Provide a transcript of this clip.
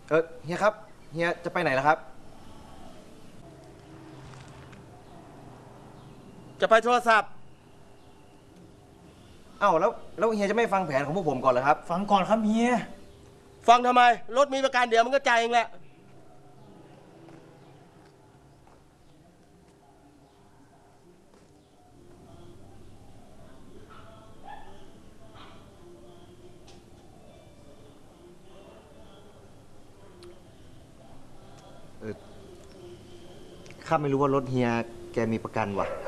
เฮียครับเฮียจะไปไหนล่ะครับจะไปโทรศัพท์เอ้าแล้วเฮียจะไม่ฟังแผนของพวกผมก่อนเหรอครับฟังก่อนครับเฮียฟังทำไมรถมีประกันเดี๋ยวมันก็จ่ายเองแหละข้าไม่รู้ว่ารถเฮียแกมีประกันวะ